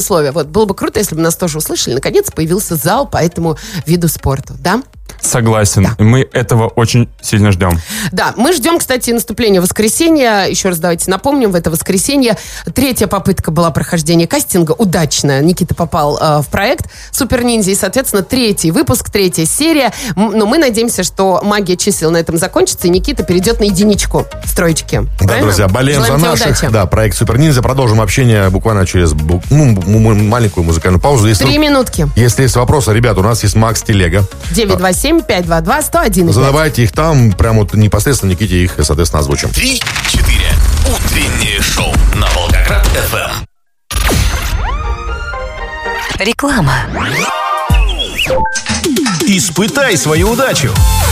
условия. Вот, было бы круто, если бы нас тоже услышали. Наконец появился зал по этому виду спорта, да? Согласен. Да. Мы этого очень сильно ждем. Да, мы ждем, кстати, наступления воскресенья. Еще раз давайте напомним, в это воскресенье 3-я попытка была прохождения кастинга. Удачная. Никита попал в проект «Супер Ниндзя». И, соответственно, 3-й выпуск, 3-я серия. Но мы надеемся, что магия чисел на этом закончится, и Никита перейдет на единичку в троечке. Да, правильно? друзья, болеем Желаем за тебе наших. удачи. Да, проект «Супер Ниндзя». Продолжим общение буквально через маленькую музыкальную паузу. 3 минутки. Если есть вопросы, ребята, у нас есть Макс Телега. 927-522-101. Задавайте их там, прямо вот непосредственно Никите их, соответственно, озвучим. 3-4. Утреннее шоу на Волгоград-ФМ. Реклама. Испытай свою удачу.